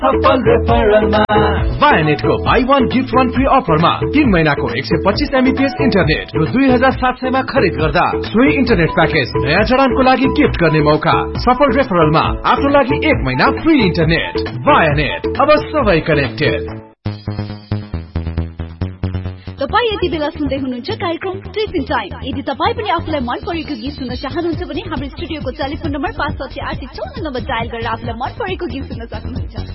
सफल रेफरलमा वायानेटको by 1 gift 1 free अफरमा 3 महिनाको 125 एमबीपीएस इन्टरनेट रु 2700 मा खरिद गर्दा सोही इन्टरनेट प्याकेज नयाँ जडानको लागि गिफ्ट गर्ने मौका। सफल रेफरलमा आफ्नो लागि 1 महिना फ्री इन्टरनेट। वायानेट, अब सबै कनेक्टेड। तपाई यति बेला सुन्दै हुनुहुन्छ कार्यक्रम टिफिन टाइम। यदि तपाई पनि आफुलाई मन परेको गीत सुन्न चाहनुहुन्छ भने हाम्रो स्टुडियोको टेलिफोन नम्बर 56854 नम्बर डायल गरेर आफुलाई मन परेको गीत सुन्न सक्नुहुन्छ।